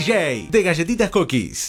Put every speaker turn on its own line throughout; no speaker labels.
DJ de Galletitas Cookies.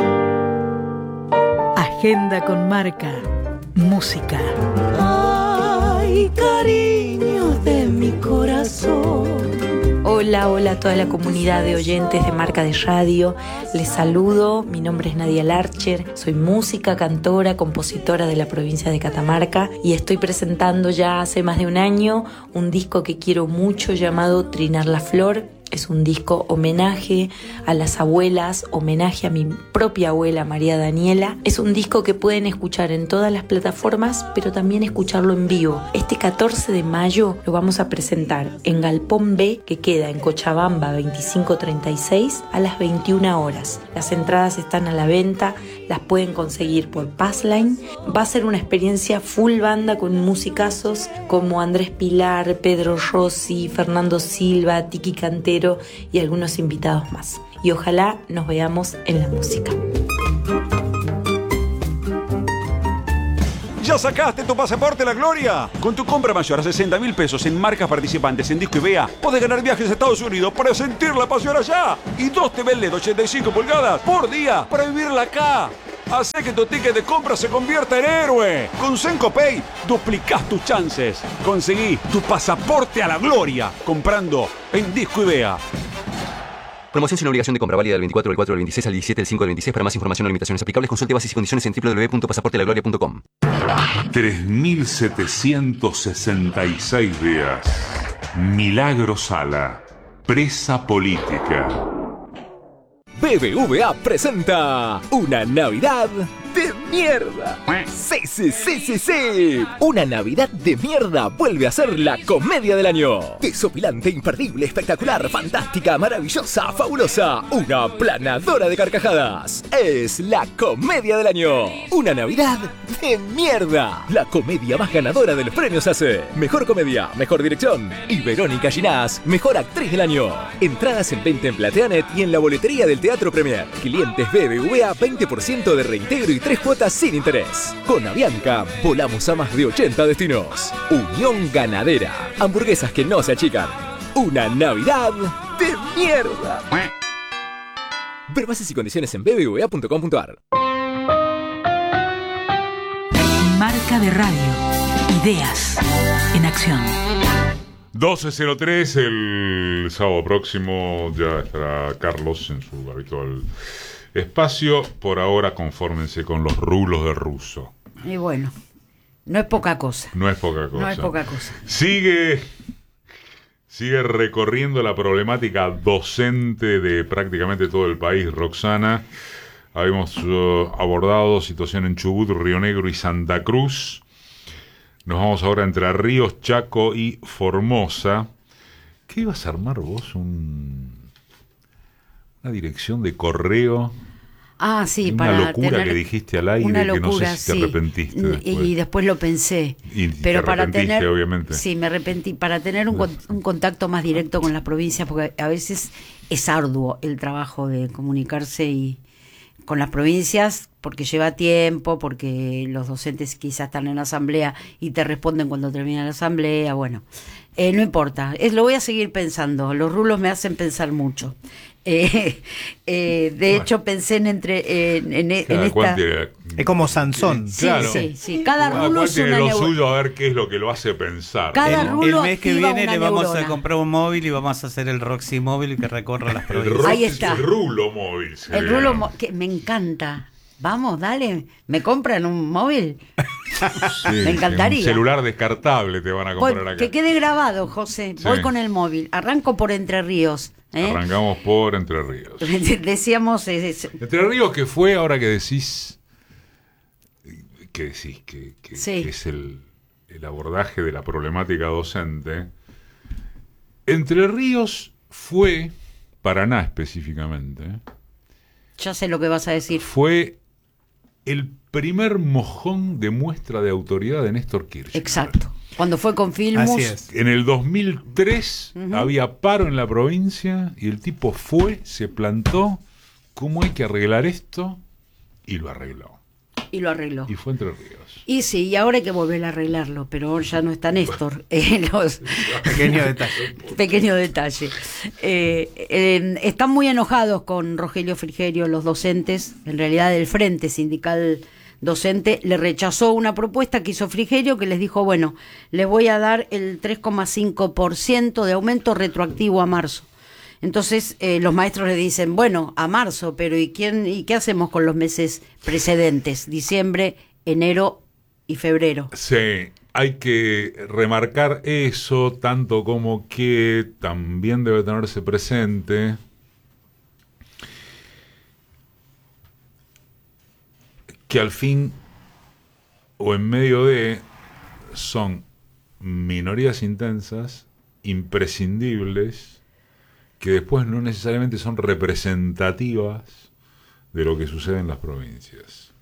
Agenda con marca. Música.
Ay, cariño de mi corazón.
Hola a toda la comunidad de oyentes de Marca de Radio. Les saludo, mi nombre es Nadia Larcher, soy música, cantora, compositora de la provincia de Catamarca y estoy presentando ya hace más de un año un disco que quiero mucho llamado Trinar la Flor. Es un disco homenaje a las abuelas, homenaje a mi propia abuela María Daniela. Es un disco que pueden escuchar en todas las plataformas, pero también escucharlo en vivo. Este 14 de mayo lo vamos a presentar en Galpón B, que queda en Cochabamba 2536 a las 21 horas. Las entradas están a la venta, las pueden conseguir por Passline. Va a ser una experiencia full banda con musicazos como Andrés Pilar, Pedro Rossi, Fernando Silva, Tiki Cantero y algunos invitados más. Y ojalá nos veamos en la música.
¿Ya sacaste tu pasaporte a la gloria? Con tu compra mayor a 60.000 pesos en marcas participantes en Disco y Vea, podés ganar viajes a Estados Unidos para sentir la pasión allá. Y 2 TV LED 85 pulgadas por día para vivirla acá. Hacé que tu ticket de compra se convierta en héroe. Con SencoPay duplicás tus chances. Conseguí tu pasaporte a la gloria comprando en Disco y Vea.
Promoción sin obligación de compra, válida del 24 del 4 del 26 al 17 del 5 del 26. Para más información o limitaciones aplicables, consulte bases y condiciones en www.pasaportelagloria.com.
3.766 días. Milagro Sala. Presa política.
BBVA presenta una Navidad de mierda. Sí. Una Navidad de mierda vuelve a ser la comedia del año. Desopilante, imperdible, espectacular, fantástica, maravillosa, fabulosa. Una planadora de carcajadas. Es la comedia del año. Una Navidad de mierda. La comedia más ganadora de los premios ACE. Mejor comedia, mejor dirección. Y Verónica Ginás, mejor actriz del año. Entradas en venta en Plateanet y en la boletería del Teatro Premier. Clientes BBVA, 20% de reintegro y 3 cuotas sin interés. Con Avianca, volamos a más de 80 destinos. Unión Ganadera. Hamburguesas que no se achican. Una Navidad de mierda. Ver bases y condiciones en bbva.com.ar.
Marca de Radio. Ideas en acción.
12:03, el sábado próximo ya estará Carlos en su habitual espacio. Por ahora confórmense con los rulos de ruso.
Y bueno, no es poca cosa.
No es poca cosa.
No es poca cosa.
Sigue recorriendo la problemática docente de prácticamente todo el país, Roxana. Habíamos abordado situación en Chubut, Río Negro y Santa Cruz. Nos vamos ahora a Entre Ríos, Chaco y Formosa. ¿Qué ibas a armar vos? Una dirección de correo.
Ah, sí,
una
para
locura
tener
que dijiste al aire,
una locura,
que no sé si te arrepentiste después.
Y después lo pensé.
Pero te
para tener,
obviamente.
Sí, me arrepentí. Para tener un contacto más directo con la provincia, porque a veces es arduo el trabajo de comunicarse con las provincias, porque lleva tiempo, porque los docentes quizás están en la asamblea y te responden cuando termina la asamblea. Bueno, no importa, lo voy a seguir pensando. Los rulos me hacen pensar mucho. De hecho, pensé en esta.
Es como Sansón.
Sí, claro. Sí. Cada rulo es
tiene
una
lo suyo, a ver qué es lo que lo hace pensar.
Cada rulo
el mes que viene le vamos
neurona.
a comprar un móvil y vamos a hacer el Roxy móvil que recorra las provincias.
Ahí está.
El rulo móvil.
El rulo que me encanta. Vamos, dale, ¿me compran un móvil?
Sí,
me encantaría.
Un celular descartable te van a comprar acá.
Que quede grabado, José.
Sí.
Voy con el móvil. Arranco por Entre Ríos.
Arrancamos por Entre Ríos.
Decíamos...
Entre Ríos, que fue, ahora que decís... que sí. Es el abordaje de la problemática docente. Entre Ríos fue, Paraná específicamente...
Ya sé lo que vas a decir.
Fue el primer mojón de muestra de autoridad de Néstor Kirchner.
Exacto. Cuando fue con Filmus.
Así es. En el 2003 había paro en la provincia y el tipo se plantó, ¿cómo hay que arreglar esto? Y lo arregló.
Y lo arregló.
Y fue Entre Ríos.
Y sí, y ahora hay que volver a arreglarlo, pero ahora ya no está Néstor.
Pequeño detalle.
Pequeño detalle. Están muy enojados con Rogelio Frigerio los docentes. En realidad el Frente Sindical Docente le rechazó una propuesta que hizo Frigerio, que les dijo, bueno, les voy a dar el 3,5% de aumento retroactivo a marzo. Entonces los maestros le dicen, bueno, a marzo, pero ¿y qué hacemos con los meses precedentes? Diciembre, enero y febrero.
Sí, hay que remarcar eso, tanto como que también debe tenerse presente que al fin o en medio de son minorías intensas, imprescindibles, que después no necesariamente son representativas de lo que sucede en las provincias.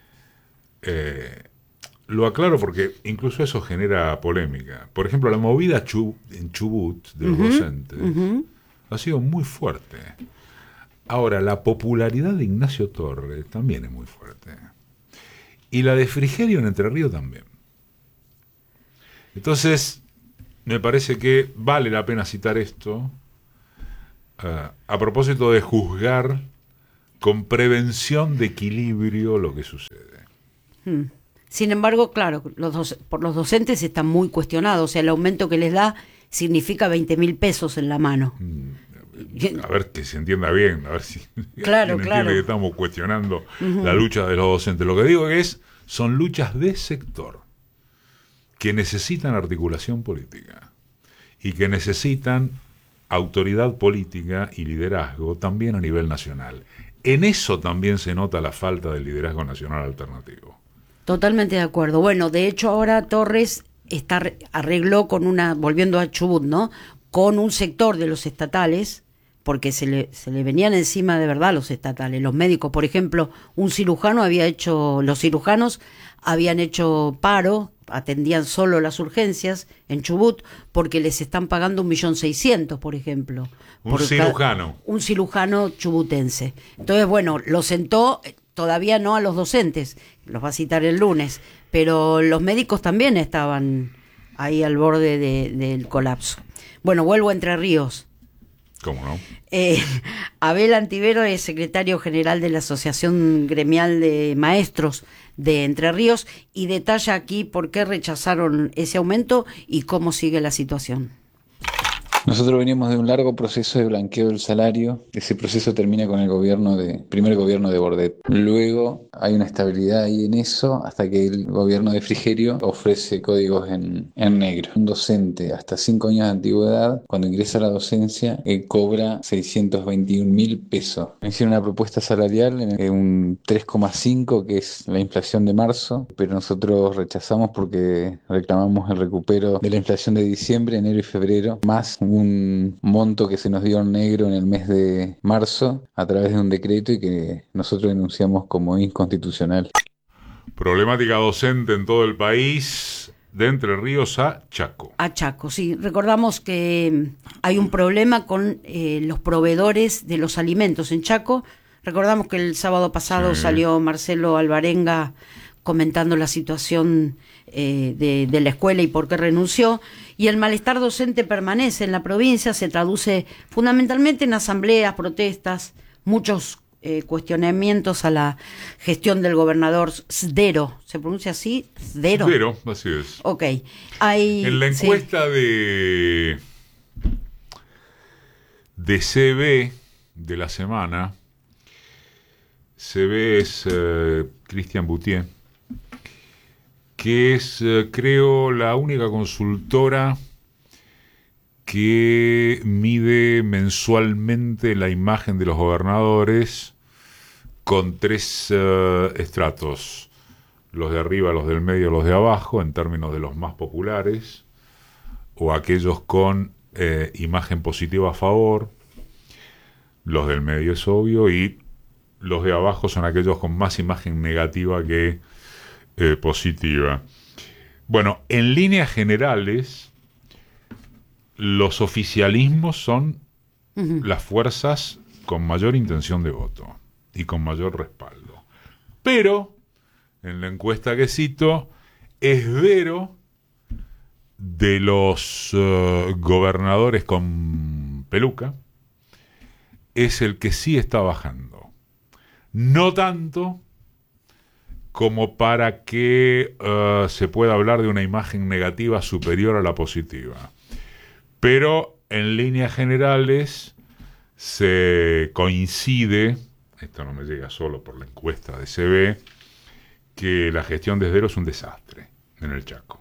Lo aclaro porque incluso eso genera polémica. Por ejemplo, la movida en Chubut de los docentes ha sido muy fuerte. Ahora, la popularidad de Ignacio Torres también es muy fuerte. Y la de Frigerio en Entre Ríos también. Entonces, me parece que vale la pena citar esto a propósito de juzgar con prevención de equilibrio lo que sucede.
Sin embargo, claro, por los docentes están muy cuestionados. O sea, el aumento que les da significa 20.000 pesos en la mano.
A ver que se entienda bien, a ver si
claro,
entiende que estamos cuestionando la lucha de los docentes. Lo que digo es, son luchas de sector que necesitan articulación política y que necesitan autoridad política y liderazgo también a nivel nacional. En eso también se nota la falta del liderazgo nacional alternativo.
Totalmente de acuerdo. Bueno, de hecho ahora Torres arregló volviendo a Chubut, ¿no? Con un sector de los estatales, porque se le venían encima de verdad los estatales, los médicos, por ejemplo, los cirujanos habían hecho paro, atendían solo las urgencias en Chubut, porque les están pagando 1.600.000, por ejemplo.
Un
cirujano chubutense. Entonces, bueno, lo sentó, todavía no a los docentes, los va a citar el lunes, pero los médicos también estaban ahí al borde del colapso. Bueno, vuelvo a Entre Ríos.
¿Cómo no?
Abel Antivero es secretario general de la Asociación Gremial de Maestros de Entre Ríos y detalla aquí por qué rechazaron ese aumento y cómo sigue la situación.
Nosotros venimos de un largo proceso de blanqueo del salario. Ese proceso termina con el primer gobierno de Bordet. Luego hay una estabilidad ahí en eso hasta que el gobierno de Frigerio ofrece códigos en negro. Un docente hasta 5 años de antigüedad, cuando ingresa a la docencia, cobra 621.000 pesos. Me hicieron una propuesta salarial en un 3,5, que es la inflación de marzo, pero nosotros rechazamos porque reclamamos el recupero de la inflación de diciembre, enero y febrero, más un monto que se nos dio en negro en el mes de marzo a través de un decreto y que nosotros denunciamos como inconstitucional.
Problemática docente en todo el país, de Entre Ríos a Chaco.
A Chaco, sí. Recordamos que hay un problema con los proveedores de los alimentos en Chaco. Recordamos que el sábado pasado salió Marcelo Alvarenga comentando la situación de la escuela y por qué renunció, y el malestar docente permanece en la provincia, se traduce fundamentalmente en asambleas, protestas, muchos cuestionamientos a la gestión del gobernador Sdero. ¿Se pronuncia así? Sdero.
Sdero, así es.
Ok.
En la encuesta de CB de la semana, CB es Cristian Boutier, que es, creo, la única consultora que mide mensualmente la imagen de los gobernadores con 3 estratos: los de arriba, los del medio, los de abajo, en términos de los más populares, o aquellos con imagen positiva a favor. Los del medio es obvio, y los de abajo son aquellos con más imagen negativa que positiva. Bueno, en líneas generales, los oficialismos son las fuerzas con mayor intención de voto y con mayor respaldo. Pero en la encuesta que cito, esbero de los gobernadores con peluca es el que sí está bajando. No tanto como para que se pueda hablar de una imagen negativa superior a la positiva. Pero en líneas generales se coincide, esto no me llega solo por la encuesta de CB, que la gestión de Esdero es un desastre en el Chaco.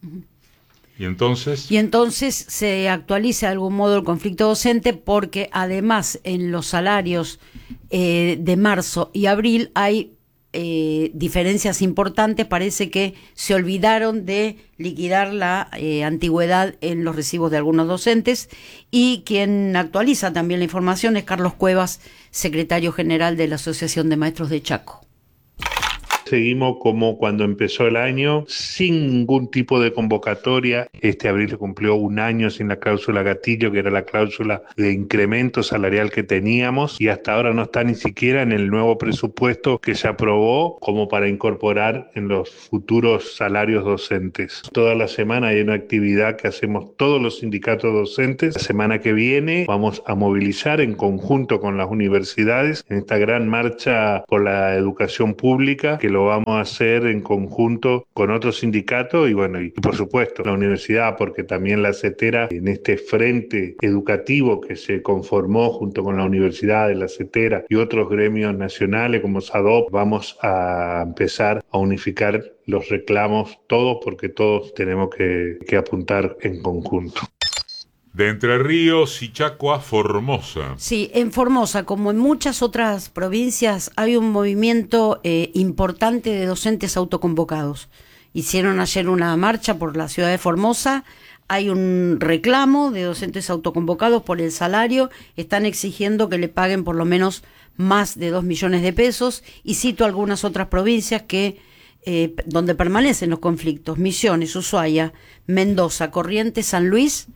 Y entonces
se actualiza de algún modo el conflicto docente, porque además en los salarios de marzo y abril hay diferencias importantes. Parece que se olvidaron de liquidar la antigüedad en los recibos de algunos docentes, y quien actualiza también la información es Carlos Cuevas, secretario general de la Asociación de Maestros de Chaco.
Seguimos como cuando empezó el año, sin ningún tipo de convocatoria. Este abril se cumplió un año sin la cláusula gatillo, que era la cláusula de incremento salarial que teníamos, y hasta ahora no está ni siquiera en el nuevo presupuesto que se aprobó como para incorporar en los futuros salarios docentes. Toda la semana hay una actividad que hacemos todos los sindicatos docentes. La semana que viene vamos a movilizar en conjunto con las universidades en esta gran marcha por la educación pública, que lo vamos a hacer en conjunto con otros sindicatos y por supuesto la universidad, porque también la CETERA, en este frente educativo que se conformó junto con la universidad de la CETERA y otros gremios nacionales como SADOP, vamos a empezar a unificar los reclamos todos, porque todos tenemos que apuntar en conjunto.
De Entre Ríos y Chaco a Formosa.
Sí, en Formosa, como en muchas otras provincias, hay un movimiento importante de docentes autoconvocados. Hicieron ayer una marcha por la ciudad de Formosa. Hay un reclamo de docentes autoconvocados por el salario. Están exigiendo que le paguen por lo menos más de 2 millones de pesos. Y cito algunas otras provincias que donde permanecen los conflictos: Misiones, Ushuaia, Mendoza, Corrientes, San Luis.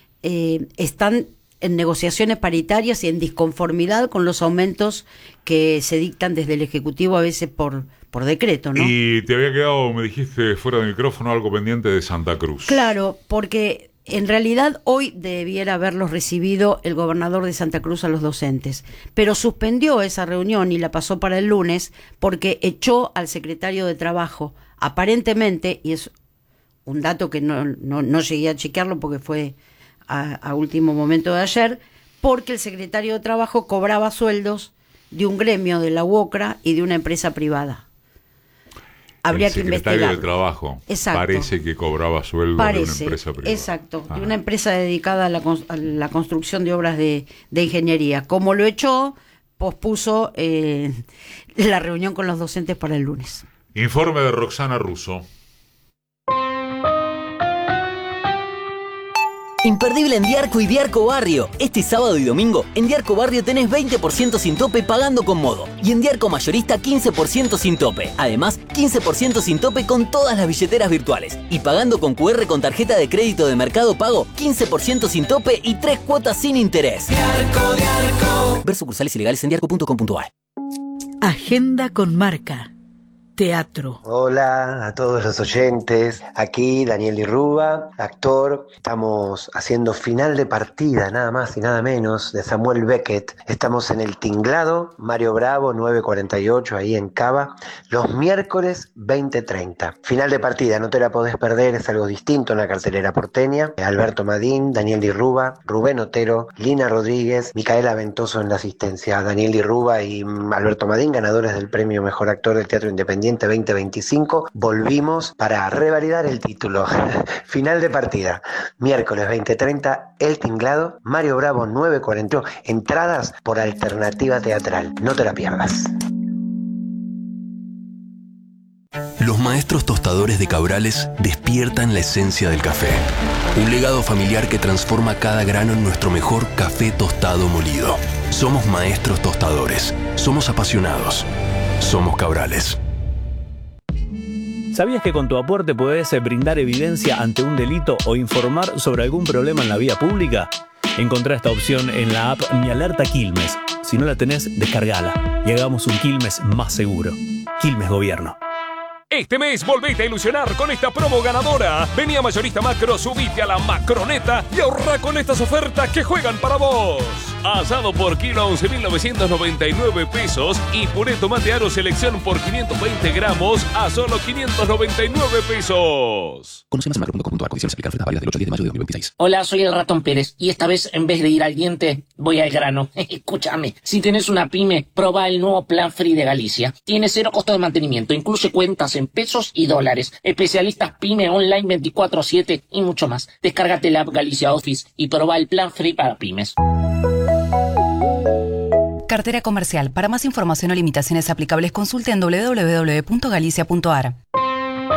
Están en negociaciones paritarias y en disconformidad con los aumentos que se dictan desde el Ejecutivo, a veces por decreto, ¿no?
Y te había quedado, me dijiste fuera del micrófono, algo pendiente de Santa Cruz.
Claro, porque en realidad hoy debiera haberlos recibido el gobernador de Santa Cruz a los docentes, pero suspendió esa reunión y la pasó para el lunes porque echó al secretario de Trabajo, aparentemente, y es un dato que no llegué a chequearlo porque fue a último momento de ayer, porque el secretario de Trabajo cobraba sueldos de un gremio de la UOCRA y de una empresa privada. Habría que investigar. El secretario de
Trabajo,
exacto,
parece que cobraba sueldos de una empresa privada.
Exacto, de una empresa dedicada a la construcción de obras de ingeniería. Como lo echó, pospuso la reunión con los docentes para el lunes.
Informe de Roxana Russo.
Imperdible en Diarco y Diarco Barrio. Este sábado y domingo, en Diarco Barrio tenés 20% sin tope pagando con Modo. Y en Diarco Mayorista 15% sin tope. Además, 15% sin tope con todas las billeteras virtuales. Y pagando con QR con tarjeta de crédito de Mercado Pago, 15% sin tope y 3 cuotas sin interés. Diarco. Ver sucursales ilegales en diarco.com.ar.
Agenda con Marca. Teatro.
Hola a todos los oyentes, aquí Daniel Di Rúa, actor. Estamos haciendo Final de Partida, nada más y nada menos, de Samuel Beckett. Estamos en el Tinglado, Mario Bravo 948, ahí en Cava, los miércoles 20:30. Final de Partida, no te la podés perder, es algo distinto en la cartelera porteña. Alberto Madín, Daniel Di Rúa, Rubén Otero, Lina Rodríguez, Micaela Ventoso en la asistencia. Daniel Di Rúa y Alberto Madín, ganadores del premio Mejor Actor del Teatro Independiente 2025, volvimos para revalidar el título. Final de Partida, miércoles 20:30, El Tinglado, Mario Bravo 940, entradas por Alternativa Teatral, no te la pierdas.
Los maestros tostadores de Cabrales despiertan la esencia del café. Un legado familiar que transforma cada grano en nuestro mejor café tostado molido. Somos maestros tostadores, somos apasionados, somos Cabrales.
¿Sabías que con tu aporte podés brindar evidencia ante un delito o informar sobre algún problema en la vía pública? Encontrá esta opción en la app Mi Alerta Quilmes. Si no la tenés, descargala y hagamos un Quilmes más seguro. Quilmes Gobierno.
Este mes volvete a ilusionar con esta promo ganadora. Vení a Mayorista Macro, subite a la Macroneta y ahorra con estas ofertas que juegan para vos. Asado por kilo a 11.999 pesos y puré tomate aro selección por 520 gramos a solo 599 pesos.
Conoce más en macro.com.ar. Condiciones aplicar. Ofertas válidas del 8 al 10 de mayo de 2026.
Hola, soy el Ratón Pérez y esta vez en vez de ir al diente voy al grano. Escúchame, si tenés una pyme, probá el nuevo Plan Free de Galicia. Tiene 0 costo de mantenimiento, incluye cuentas en pesos y dólares, especialistas pyme online 24/7 y mucho más. Descárgate la app Galicia Office y probá el Plan Free para pymes.
Cartera comercial. Para más información o limitaciones aplicables consulte en www.galicia.ar.